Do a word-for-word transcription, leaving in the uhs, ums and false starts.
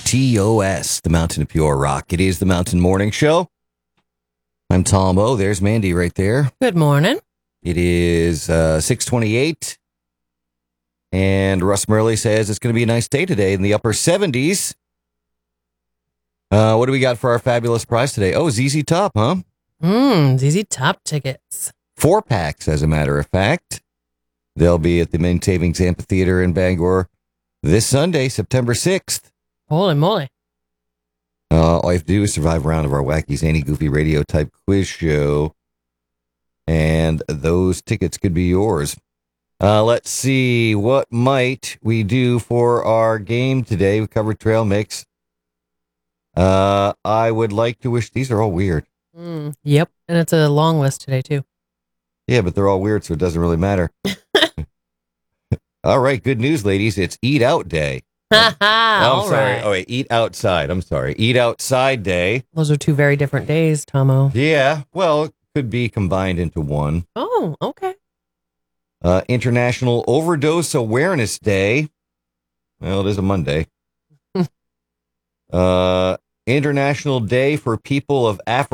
T O S, the Mountain of Pure Rock. It is the Mountain Morning Show. I'm Tom O. There's Mandy right there. Good morning. It is uh, six twenty-eight. And Russ Murley says it's going to be a nice day today in the upper seventies. Uh, what do we got for our fabulous prize today? Oh, Z Z Top, huh? Mmm, Z Z Top tickets. Four packs, as a matter of fact. They'll be at the Main Savings Amphitheater in Bangor this Sunday, September sixth. Holy moly. Uh, all you have to do is survive a round of our wacky, zany, goofy radio type quiz show. And those tickets could be yours. Uh, let's see. What might we do for our game today? We covered trail mix. Uh, I would like to wish, these are all weird. Mm, yep. And it's a long list today, too. Yeah, but they're all weird, so it doesn't really matter. All right. Good news, ladies. It's Eat Out Day. Ha Oh, ha. I'm sorry. Oh, wait. Eat Outside. I'm sorry. Eat Outside Day. Those are two very different days, Tomo. Yeah. Well, it could be combined into one. Oh, okay. Uh, International Overdose Awareness Day. Well, it is a Monday. uh, International Day for People of African